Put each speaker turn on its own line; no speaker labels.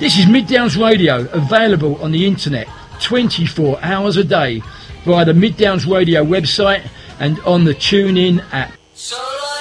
This is Mid Downs Radio, available on the internet 24 hours a day via the Mid Downs Radio website and on the TuneIn app.